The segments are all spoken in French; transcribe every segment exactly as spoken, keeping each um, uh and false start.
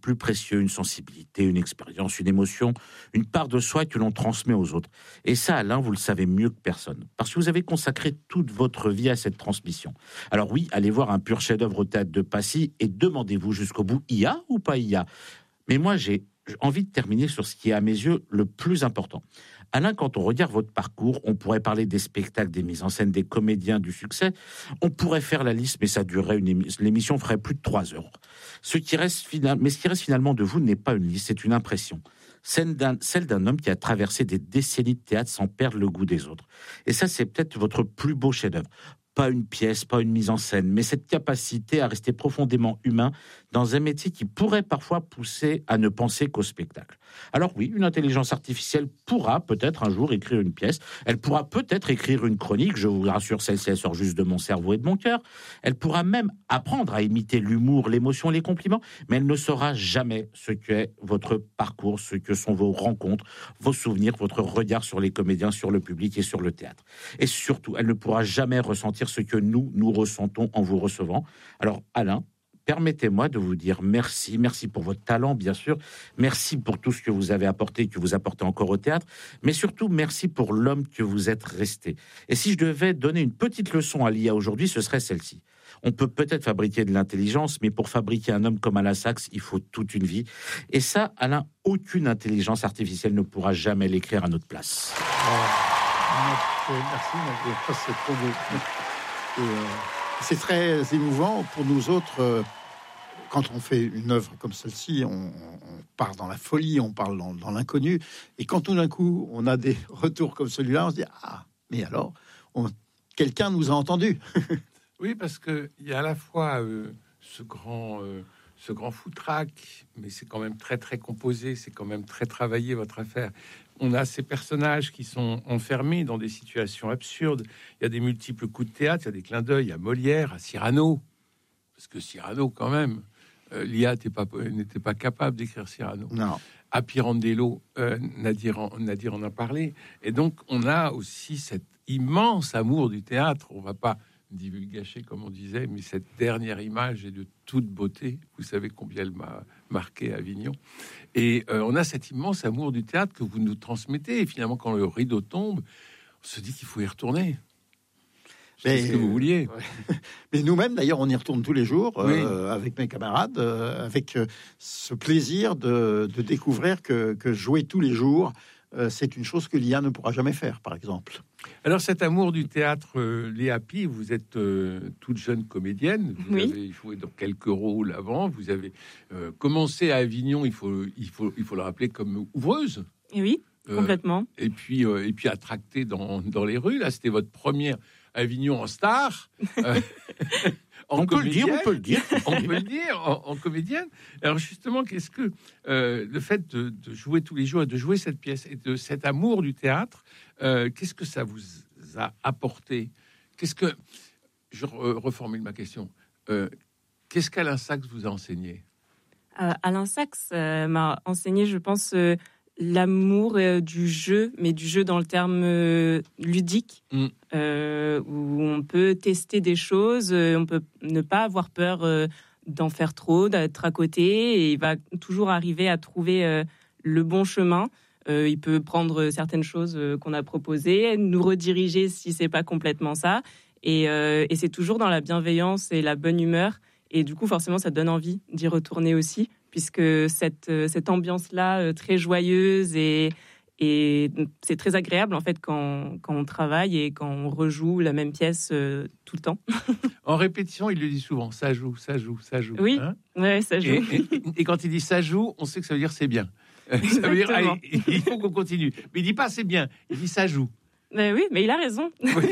plus précieux, une sensibilité, une expérience, une émotion, une part de soi que l'on transmet aux autres. Et ça, Alain, vous le savez mieux que personne, parce que vous avez consacré toute votre vie à cette transmission. Alors oui, allez voir un pur chef-d'œuvre au théâtre de Passy et demandez-vous jusqu'au bout, il y a ou pas il y a. Mais moi, j'ai envie de terminer sur ce qui est à mes yeux le plus important. Alain, quand on regarde votre parcours, on pourrait parler des spectacles, des mises en scène, des comédiens, du succès. On pourrait faire la liste, mais ça durerait une émission. L'émission ferait plus de trois heures. Ce qui reste final... Mais ce qui reste finalement de vous n'est pas une liste, c'est une impression. Celle d'un, celle d'un homme qui a traversé des décennies de théâtre sans perdre le goût des autres. Et ça, c'est peut-être votre plus beau chef-d'œuvre. Pas une pièce, pas une mise en scène, mais cette capacité à rester profondément humain dans un métier qui pourrait parfois pousser à ne penser qu'au spectacle. Alors oui, une intelligence artificielle pourra peut-être un jour écrire une pièce, elle pourra peut-être écrire une chronique, je vous rassure, celle-ci elle sort juste de mon cerveau et de mon cœur, elle pourra même apprendre à imiter l'humour, l'émotion, les compliments, mais elle ne saura jamais ce qu'est votre parcours, ce que sont vos rencontres, vos souvenirs, votre regard sur les comédiens, sur le public et sur le théâtre. Et surtout, elle ne pourra jamais ressentir ce que nous, nous ressentons en vous recevant. Alors Alain, permettez-moi de vous dire merci, merci pour votre talent, bien sûr, merci pour tout ce que vous avez apporté, que vous apportez encore au théâtre, mais surtout merci pour l'homme que vous êtes resté. Et si je devais donner une petite leçon à l'I A aujourd'hui, ce serait celle-ci. On peut peut-être fabriquer de l'intelligence, mais pour fabriquer un homme comme Alain Sachs, il faut toute une vie. Et ça, Alain, aucune intelligence artificielle ne pourra jamais l'écrire à notre place. Oh, merci, merci, c'est trop beau. Et, euh, c'est très émouvant pour nous autres. Euh, quand on fait une œuvre comme celle-ci, on, on part dans la folie, on parle dans, dans l'inconnu. Et quand tout d'un coup, on a des retours comme celui-là, on se dit « Ah, mais alors, on, quelqu'un nous a entendus. » Oui, parce qu'il y a à la fois euh, ce grand... Euh, ce grand foutraque, mais c'est quand même très très composé, c'est quand même très travaillé votre affaire. On a ces personnages qui sont enfermés dans des situations absurdes. Il y a des multiples coups de théâtre, il y a des clins d'œil, il y a Molière, à Cyrano, parce que Cyrano quand même, euh, l'I A n'était pas, n'était pas capable d'écrire Cyrano. Non. À Pirandello, euh, Nadir, en, Nadir en a parlé, et donc on a aussi cet immense amour du théâtre. On va pas divulgacher, comme on disait, mais cette dernière image est de toute beauté. Vous savez combien elle m'a marqué à Avignon. Et euh, on a cet immense amour du théâtre que vous nous transmettez. Et finalement, quand le rideau tombe, on se dit qu'il faut y retourner. C'est ce que vous vouliez. Ouais. Mais nous-mêmes, d'ailleurs, on y retourne tous les jours, oui. euh, avec mes camarades, euh, avec euh, ce plaisir de, de découvrir que, que jouer tous les jours, euh, c'est une chose que l'I A ne pourra jamais faire, par exemple. Alors, cet amour du théâtre, euh, Léa Pi, vous êtes euh, toute jeune comédienne. Vous oui. avez joué dans quelques rôles avant. Vous avez euh, commencé à Avignon, il faut, il faut, il faut le rappeler, comme ouvreuse. Et oui, euh, complètement. Et puis, euh, et puis à tracter dans, dans les rues. Là, c'était votre première Avignon en star. Euh, en on peut le dire, on peut le dire. on peut le dire, en, en comédienne. Alors justement, qu'est-ce que euh, le fait de, de jouer tous les jours et de jouer cette pièce et de cet amour du théâtre, euh, qu'est-ce que ça vous a apporté? Qu'est-ce que je re- reformule ma question euh, Qu'est-ce qu'Alain Sachs vous a enseigné? euh, Alain Sachs euh, m'a enseigné, je pense, euh, l'amour euh, du jeu, mais du jeu dans le terme euh, ludique, mm. euh, où on peut tester des choses, euh, on peut ne pas avoir peur euh, d'en faire trop, d'être à côté, et il va toujours arriver à trouver euh, le bon chemin. Euh, il peut prendre certaines choses euh, qu'on a proposées, nous rediriger si c'est pas complètement ça, et, euh, et c'est toujours dans la bienveillance et la bonne humeur, et du coup forcément ça donne envie d'y retourner aussi, puisque cette, cette ambiance-là, très joyeuse, et, et c'est très agréable, en fait, quand, quand on travaille et quand on rejoue la même pièce euh, tout le temps. En répétition, il le dit souvent, ça joue, ça joue, ça joue. Oui, hein ouais, ça joue. Et, et, et quand il dit ça joue, on sait que ça veut dire c'est bien. Ça veut dire, allez, il faut qu'on continue. Mais il dit pas c'est bien, il dit ça joue. Mais oui, mais il a raison. Oui.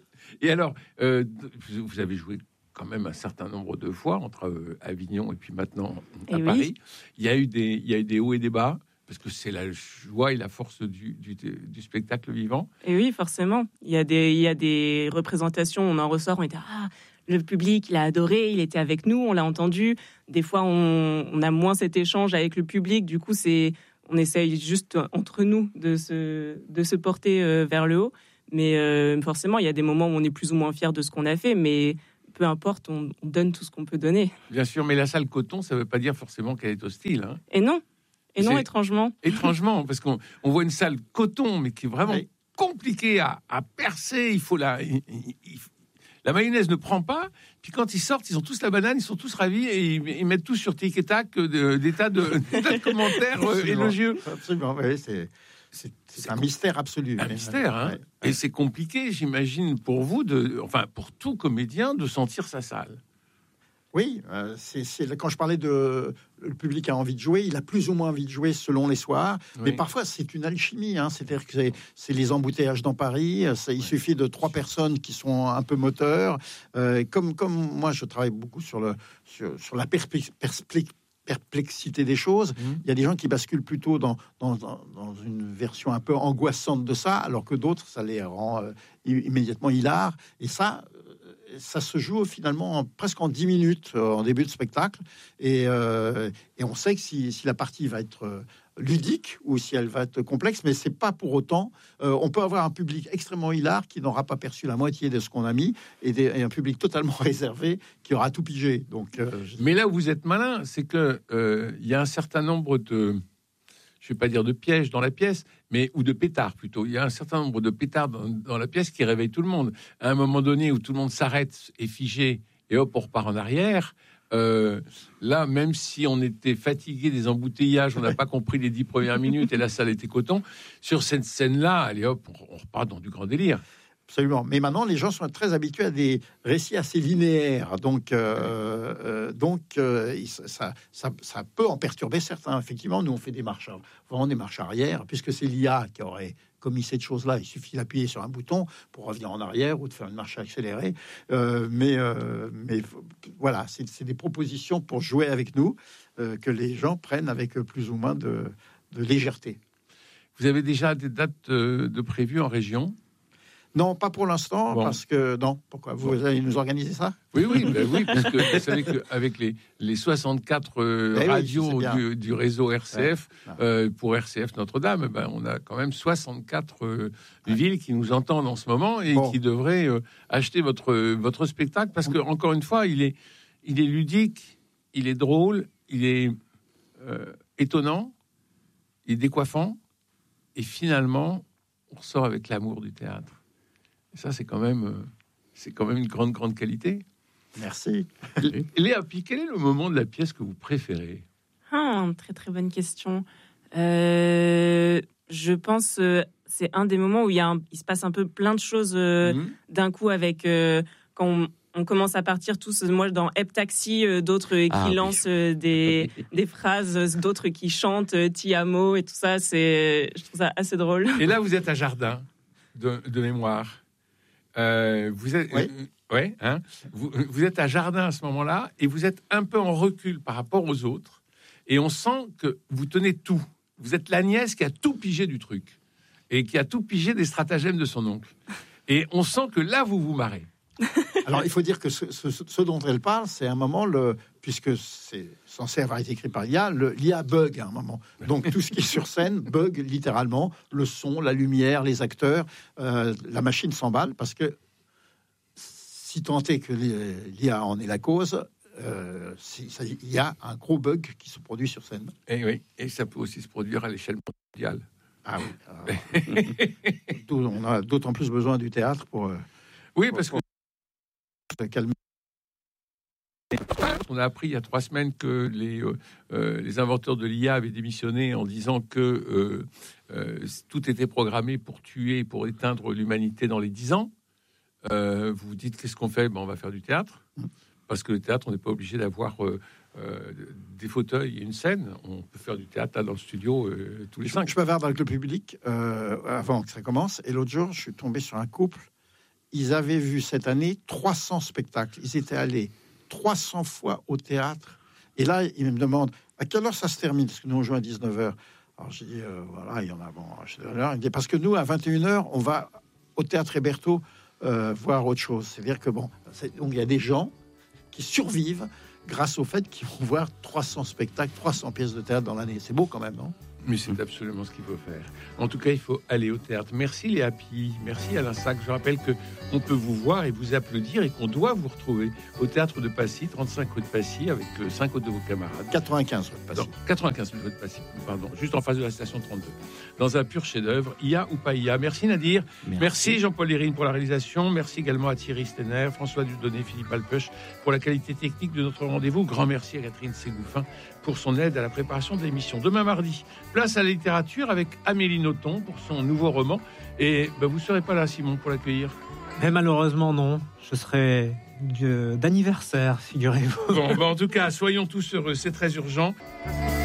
Et alors, euh, vous avez joué quand même un certain nombre de fois entre euh, Avignon et puis maintenant à et Paris. Oui. Il y a eu des, il y a eu des hauts et des bas, parce que c'est la joie et la force du, du, du spectacle vivant. Et oui, forcément. Il y a des, il y a des représentations, on en ressort, on est ah, le public, il a adoré, il était avec nous, on l'a entendu. Des fois, on, on a moins cet échange avec le public. Du coup, c'est, on essaye juste entre nous de se, de se porter euh, vers le haut. Mais euh, forcément, il y a des moments où on est plus ou moins fier de ce qu'on a fait, mais peu importe, on, on donne tout ce qu'on peut donner. Bien sûr, mais la salle coton, ça ne veut pas dire forcément qu'elle est hostile. Hein. Et non, et non, C'est... étrangement. Étrangement, parce qu'on on voit une salle coton, mais qui est vraiment Oui. compliquée à, à percer. Il faut la... il- il- il- La mayonnaise ne prend pas, puis quand ils sortent, ils ont tous la banane, ils sont tous ravis et ils, ils mettent tous sur tic et tac de, des, tas de, des tas de commentaires euh, Absolument. élogieux. Absolument, oui, c'est, c'est, c'est, C'est un com- mystère absolu. Un Mais- mystère, hein. ouais. Et c'est compliqué, j'imagine, pour vous, de, enfin pour tout comédien, de sentir sa salle. Oui, euh, c'est, c'est quand je parlais de le public a envie de jouer, il a plus ou moins envie de jouer selon les soirs, Oui. mais parfois c'est une alchimie, hein, c'est-à-dire que c'est, c'est les embouteillages dans Paris, ça, il suffit de trois personnes qui sont un peu moteurs, euh, comme comme moi je travaille beaucoup sur le sur, sur la perspe- perspe- perplexité des choses. Mmh. Il y a des gens qui basculent plutôt dans, dans, dans, dans une version un peu angoissante de ça, alors que d'autres, ça les rend euh, immédiatement hilars. Et ça, euh, ça se joue finalement en, presque en dix minutes euh, en début de spectacle. Et, euh, et on sait que si, si la partie va être euh, ludique ou si elle va être complexe, mais c'est pas pour autant. Euh, on peut avoir un public extrêmement hilar qui n'aura pas perçu la moitié de ce qu'on a mis, et, des, et un public totalement réservé qui aura tout pigé. Donc, euh, je- Mais là où vous êtes malin, c'est que euh, il y a un certain nombre de, je vais pas dire de pièges dans la pièce, mais ou de pétards plutôt. Il y a un certain nombre de pétards dans, dans la pièce qui réveillent tout le monde. À un moment donné où tout le monde s'arrête, est figé, et hop, on repart en arrière. Euh, là, même si on était fatigué des embouteillages, on n'a pas compris les dix premières minutes et la salle était coton. Sur cette scène-là, allez hop, on, on repart dans du grand délire. Absolument. Mais maintenant, les gens sont très habitués à des récits assez linéaires. Donc, euh, euh, donc euh, ça, ça, ça peut en perturber certains. Effectivement, nous, on fait des marches, vraiment des marches arrière, puisque c'est l'I A qui aurait commis cette chose-là. Il suffit d'appuyer sur un bouton pour revenir en arrière ou de faire une marche accélérée. Euh, mais, euh, mais voilà, c'est, c'est des propositions pour jouer avec nous euh, que les gens prennent avec plus ou moins de, de légèreté. Vous avez déjà des dates euh, de prévues en région? Non, pas pour l'instant, Bon. parce que... Non, pourquoi? Vous Bon. allez nous organiser ça? Oui, oui, ben oui, parce que vous savez qu'avec les, les soixante-quatre euh, Eh oui, radios c'est bien. du, du réseau R C F, Ouais. euh, pour R C F Notre-Dame, ben, on a quand même soixante-quatre euh, villes qui nous entendent en ce moment et Bon. qui devraient euh, acheter votre, votre spectacle, parce que, encore une fois, il est, il est ludique, il est drôle, il est euh, étonnant, il est décoiffant, et finalement, on ressort avec l'amour du théâtre. Et ça, c'est quand même, euh, c'est quand même une grande, grande qualité. Merci. Léa, puis quel est le moment de la pièce que vous préférez? Ah, très très bonne question. Euh, je pense euh, c'est un des moments où il, y a un- il se passe un peu plein de choses euh, Mmh. d'un coup avec euh, quand on, on commence à partir tous. Moi dans Hep Taxi, euh, d'autres euh, qui Ah, oui. lancent euh, des, des phrases, euh, d'autres qui chantent euh, Ti amo et tout ça. C'est, je trouve ça assez drôle. Et là, vous êtes à Jardin de, de mémoire. Euh, vous êtes, Oui. euh, ouais, hein, vous, vous êtes à Jardin à ce moment-là et vous êtes un peu en recul par rapport aux autres. Et on sent que vous tenez tout. Vous êtes la nièce qui a tout pigé du truc et qui a tout pigé des stratagèmes de son oncle. Et on sent que là, vous vous marrez. Alors, il faut dire que ce, ce- ce dont elle parle, c'est un moment, le, puisque c'est censé avoir été écrit par l'I A, le, l'I A bug à un moment. Donc, tout ce qui est sur scène bug littéralement. Le son, la lumière, les acteurs, euh, la machine s'emballe parce que si tant est que l'I A en est la cause, euh, si- ça- il y a un gros bug qui se produit sur scène. Et oui, et ça peut aussi se produire à l'échelle mondiale. Ah oui. Alors, d'où on a d'autant plus besoin du théâtre pour euh, Oui, parce que se calmer. on a appris il y a trois semaines que les, euh, euh, les inventeurs de l'I A avaient démissionné en disant que euh, euh, tout était programmé pour tuer, pour éteindre l'humanité dans les dix ans. Euh, vous vous dites, qu'est-ce qu'on fait? Ben, on va faire du théâtre. Parce que le théâtre, on n'est pas obligé d'avoir euh, euh, des fauteuils et une scène. On peut faire du théâtre là, dans le studio euh, tous les Je, cinq. je bavarde avec le public euh, avant que ça commence. Et l'autre jour, je suis tombé sur un couple. Ils avaient vu cette année trois cents spectacles. Ils étaient allés trois cents fois au théâtre. Et là, ils me demandent à quelle heure ça se termine, parce que nous, on joue à dix-neuf heures. Alors, j'ai dit, euh, voilà, il y en a. Bon, je dis, alors, il me dit, parce que nous, à vingt et une heures, on va au théâtre Héberto euh, voir autre chose. C'est-à-dire que, bon, c'est, donc il y a des gens qui survivent grâce au fait qu'ils vont voir trois cents spectacles, trois cents pièces de théâtre dans l'année. C'est beau quand même, non? Mais c'est absolument ce qu'il faut faire. En tout cas, il faut aller au théâtre. Merci Léa Pi, merci Alain Sac. Je rappelle que on peut vous voir et vous applaudir et qu'on doit vous retrouver au théâtre de Passy, trente-cinq rue de Passy, avec cinq autres de vos camarades. quatre-vingt-quinze rue de Passy. Non, quatre-vingt-quinze rue de Passy, pardon, juste en face de la station trente-deux. Dans un pur chef-d'œuvre, I A ou pas I A. Merci Nadir. Merci, merci Jean-Paul Lérine pour la réalisation. Merci également à Thierry Stenner, François Dudonné, Philippe Alpeuch pour la qualité technique de notre rendez-vous. Grand merci à Catherine Ségouffin pour son aide à la préparation de l'émission. Demain mardi, place à la littérature avec Amélie Nothomb pour son nouveau roman. Et ben, vous ne serez pas là, Simon, pour l'accueillir? Mais malheureusement, non. Je serai d'anniversaire, figurez-vous. Bon, ben, en tout cas, soyons tous heureux. C'est très urgent.